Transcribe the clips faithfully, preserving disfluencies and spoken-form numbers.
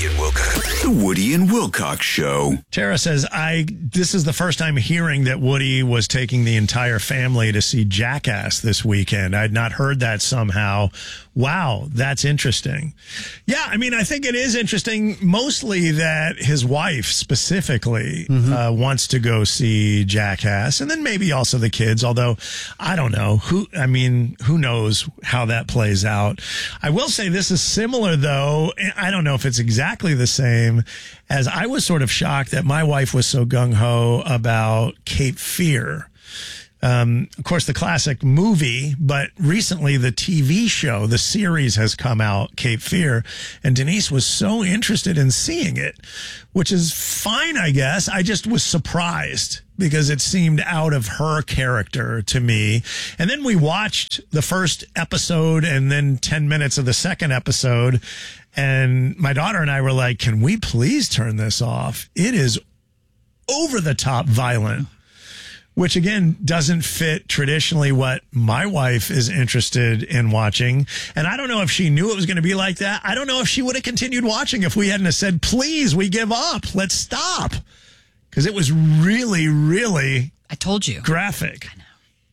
and Wilcox. The Woody and Wilcox Show. Tara says, I this is the first time hearing that Woody was taking the entire family to see Jackass this weekend. I'd not heard that somehow. Wow, that's interesting. Yeah, I mean, I think it is interesting, mostly that his wife specifically mm-hmm. uh, wants to go see Jackass, and then maybe also the kids, although I don't know. Who, I mean, who knows how that plays out. I will say this is similar, though. I don't know if it's exactly the same, as I was sort of shocked that my wife was so gung-ho about Cape Fear. Um, of course, the classic movie, but recently the T V show, the series has come out, Cape Fear, and Denise was so interested in seeing it, which is fine, I guess. I just was surprised because it seemed out of her character to me. And then we watched the first episode and then ten minutes of the second episode, and my daughter and I were like, can we please turn this off? It is over the top violent. Which, again, doesn't fit traditionally what my wife is interested in watching. And I don't know if she knew it was going to be like that. I don't know if she would have continued watching if we hadn't have said, please, we give up. Let's stop. Because it was really, really I told you. graphic. I know.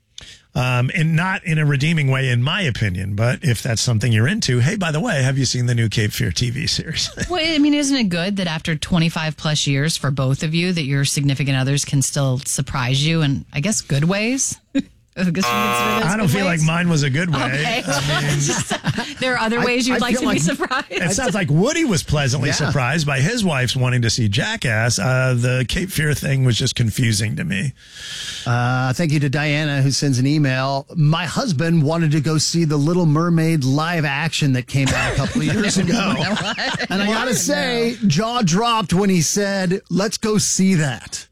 Um, and not in a redeeming way, in my opinion. But if that's something you're into, hey, by the way, have you seen the new Cape Fear T V series? Well, I mean, isn't it good that after twenty-five plus years for both of you that your significant others can still surprise you in, I guess, good ways? I, guess uh, I don't feel ways? like mine was a good way. Okay. I mean, Just, there are other ways you'd I, I like to like, be surprised. It sounds like Woody was pleasantly yeah. surprised by his wife's wanting to see Jackass. Uh, the Cape Fear thing was just confusing to me. Uh, thank you to Diana, who sends an email. My husband wanted to go see the Little Mermaid live action that came out a couple of years ago. And I got to say, jaw dropped when he said, let's go see that.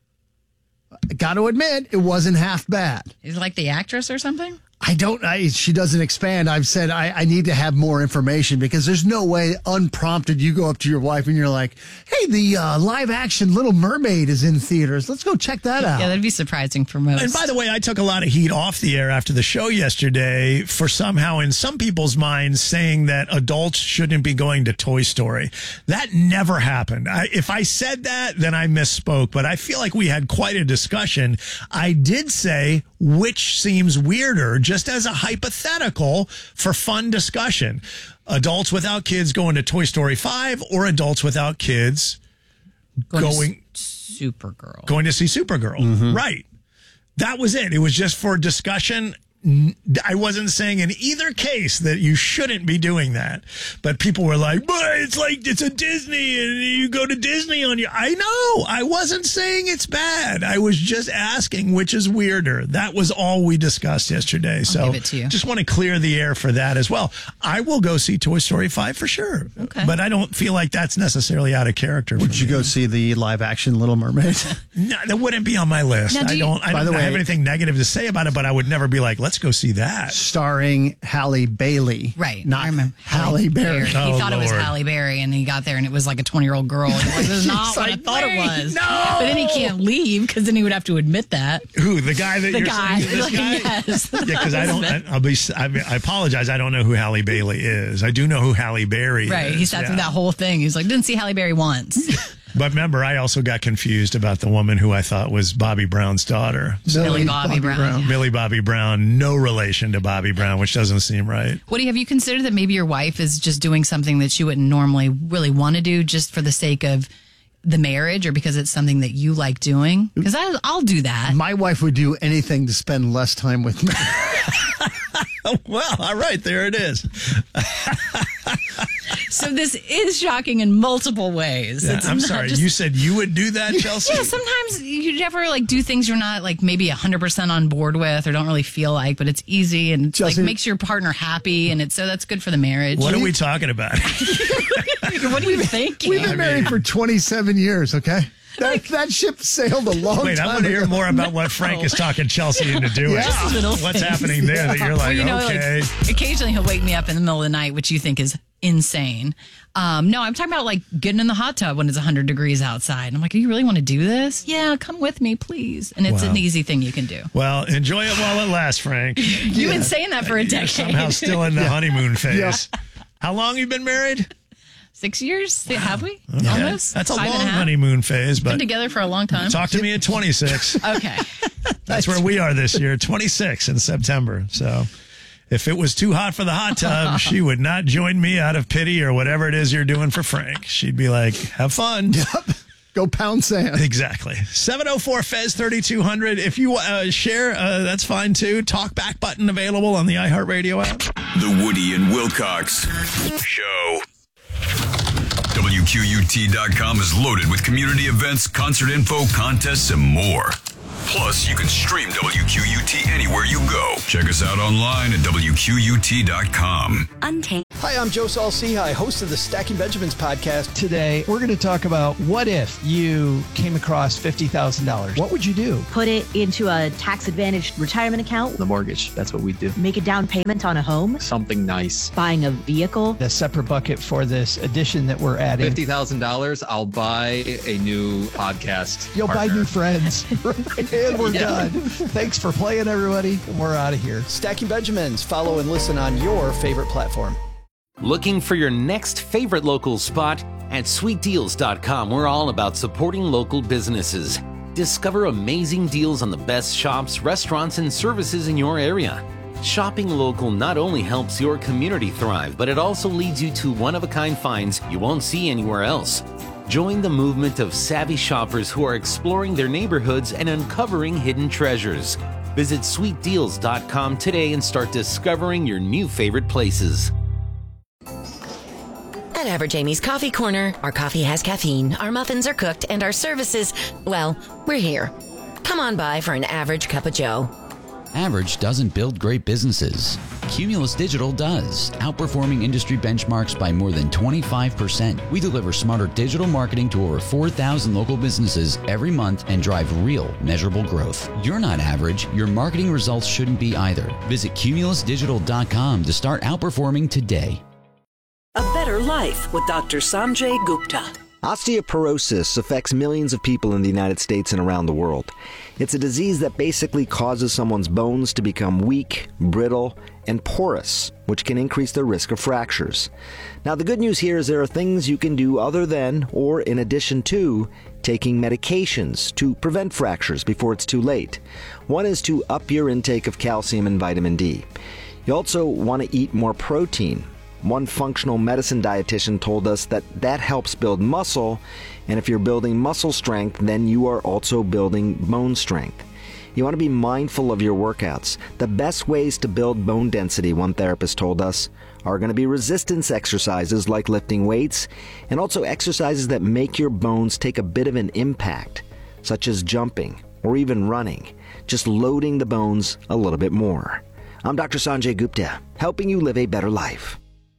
I got to admit, it wasn't half bad. Is it like the actress or something? I don't, I, she doesn't expand. I've said I, I need to have more information because there's no way unprompted you go up to your wife and you're like, hey, the uh, live action Little Mermaid is in theaters. Let's go check that out. Yeah, that'd be surprising for most. And by the way, I took a lot of heat off the air after the show yesterday for somehow in some people's minds saying that adults shouldn't be going to Toy Story. That never happened. I, if I said that, then I misspoke, but I feel like we had quite a discussion. I did say which seems weirder, just as a hypothetical for fun discussion. Adults without kids going to Toy Story five or adults without kids going, going to Supergirl. Going to see Supergirl. Mm-hmm. Right. That was it. It was just for discussion. I wasn't saying in either case that you shouldn't be doing that, but people were like, but it's like, it's a Disney and you go to Disney on your, I know, I wasn't saying it's bad. I was just asking which is weirder. That was all we discussed yesterday. I'll so give it to you. Just want to clear the air for that as well. I will go see Toy Story five for sure. Okay. But I don't feel like that's necessarily out of character. Would you me. go see the live action Little Mermaid? No, that wouldn't be on my list. Now, do I you, don't, I by don't the way, have anything negative to say about it, but I would never be like, let's go see that. Starring Halle Bailey. Right. Not I remember. Halle Berry. He Oh, thought it was Lord. Halle Berry, and he got there, and it was like a twenty-year-old girl. And he was like, this is not what I like, thought wait, it was. no! But then he can't leave, because then he would have to admit that. Who, the guy that The you're guy. saying? This guy? Yes. Yeah, because I don't. I, I'll be. I, mean, I apologize. I don't know who Halle Bailey is. I do know who Halle Berry Right. is. He sat yeah. through that whole thing. He was like, didn't see Halle Berry once. But remember, I also got confused about the woman who I thought was Bobby Brown's daughter. Millie Bobby, Bobby Brown. Brown. Yeah. Millie Bobby Brown, no relation to Bobby Brown, which doesn't seem right. Woody, have you considered that maybe your wife is just doing something that she wouldn't normally really want to do just for the sake of the marriage or because it's something that you like doing? Because I'll do that. My wife would do anything to spend less time with me. Well, all right, there it is. So this is shocking in multiple ways. Yeah, It's I'm not sorry. just- You said you would do that, Chelsea? Yeah, sometimes you never like do things you're not like maybe one hundred percent on board with or don't really feel like, but it's easy and it's, like Chelsea- makes your partner happy and it's so that's good for the marriage. What are we talking about? What are you thinking? We've been married for twenty-seven years, okay? That, that ship sailed a long Wait, time I want to hear ago. more about what Frank is talking Chelsea into doing. Yeah. Little What's things. happening there that you're like, Well, you know, okay. like, occasionally he'll wake me up in the middle of the night, which you think is insane. Um, no, I'm talking about like getting in the hot tub when it's one hundred degrees outside. And I'm like, do you really want to do this? Yeah, come with me, please. And it's Wow. an easy thing you can do. Well, enjoy it while it lasts, Frank. You've been saying that for a You're decade. somehow still in the honeymoon phase. How long you been married? six years? Have we? Okay. Almost? That's a Five long and a half? honeymoon phase, but Been together for a long time. talk to me at twenty-six. Okay. That's where we are this year, twenty-six in September. So if it was too hot for the hot tub, she would not join me out of pity or whatever it is you're doing for Frank. She'd be like, have fun. Yep. Go pound sand. Exactly. seven oh four F E Z thirty-two hundred. If you uh, share, uh, that's fine too. Talk back button available on the iHeartRadio app. The Woody and Wilcox Show. W Q U T dot com is loaded with community events, concert info, contests, and more. Plus, you can stream W Q U T anywhere you go. Check us out online at W Q U T dot com. Untamed. Hi, I'm Joe Saul-Sehy, host of the Stacking Benjamins podcast. Today, we're going to talk about what if you came across fifty thousand dollars? What would you do? Put it into a tax-advantaged retirement account. The mortgage, that's what we do. Make a down payment on a home. Something nice. Buying a vehicle. A separate bucket for this addition that we're adding. fifty thousand dollars, I'll buy a new podcast. You'll partner. buy new friends. And we're Yeah. done. Thanks for playing, everybody. We're out of here. Stacking Benjamins. Follow and listen on your favorite platform. Looking for your next favorite local spot? At sweet deals dot com, we're all about supporting local businesses. Discover amazing deals on the best shops, restaurants, and services in your area. Shopping local not only helps your community thrive, but it also leads you to one-of-a-kind finds you won't see anywhere else. Join the movement of savvy shoppers who are exploring their neighborhoods and uncovering hidden treasures. Visit sweet deals dot com today and start discovering your new favorite places. At Average Amy's Coffee Corner, our coffee has caffeine, our muffins are cooked, and our services, well, we're here. Come on by for an average cup of joe. Average doesn't build great businesses. Cumulus Digital does, outperforming industry benchmarks by more than twenty-five percent. We deliver smarter digital marketing to over four thousand local businesses every month and drive real, measurable growth. You're not average. Your marketing results shouldn't be either. Visit cumulus digital dot com to start outperforming today. A better life with Doctor Sanjay Gupta. Osteoporosis affects millions of people in the United States and around the world. It's a disease that basically causes someone's bones to become weak, brittle, and porous, which can increase the risk of fractures. Now, the good news here is there are things you can do other than, or in addition to, taking medications to prevent fractures before it's too late. One is to up your intake of calcium and vitamin D. You also want to eat more protein. One functional medicine dietitian told us that that helps build muscle, and if you're building muscle strength, then you are also building bone strength. You want to be mindful of your workouts. The best ways to build bone density, one therapist told us, are going to be resistance exercises like lifting weights, and also exercises that make your bones take a bit of an impact, such as jumping or even running, just loading the bones a little bit more. I'm Doctor Sanjay Gupta, helping you live a better life.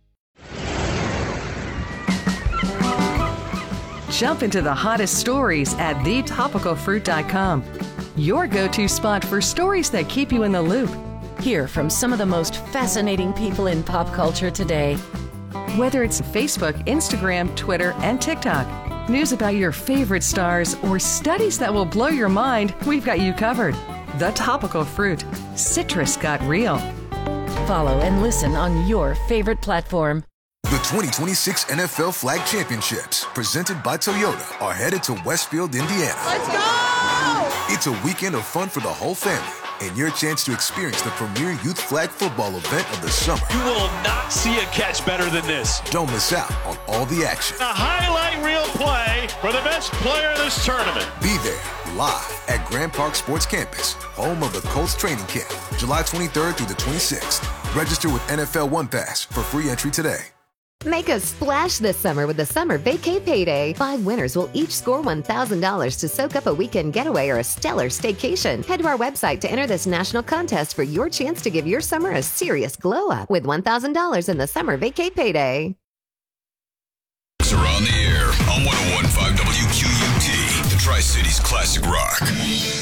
Jump into the hottest stories at the topical fruit dot com. Your go-to spot for stories that keep you in the loop. Hear from some of the most fascinating people in pop culture today. Whether it's Facebook, Instagram, Twitter, and TikTok, news about your favorite stars, or studies that will blow your mind, we've got you covered. The Topical Fruit. Citrus got real. Follow and listen on your favorite platform. The twenty twenty-six N F L Flag Championships, presented by Toyota, are headed to Westfield, Indiana. Let's go! It's a weekend of fun for the whole family and your chance to experience the premier youth flag football event of the summer. You will not see a catch better than this. Don't miss out on all the action. A highlight reel play for the best player in this tournament. Be there live at Grand Park Sports Campus, home of the Colts training camp, July twenty-third through the twenty-sixth. Register with N F L One Pass for free entry today. Make a splash this summer with the Summer Vacay Payday. Five winners will each score one thousand dollars to soak up a weekend getaway or a stellar staycation. Head to our website to enter this national contest for your chance to give your summer a serious glow up with one thousand dollars in the Summer Vacay Payday. Are on the air on one oh one point five W Q U T, the Tri-Cities Classic Rock.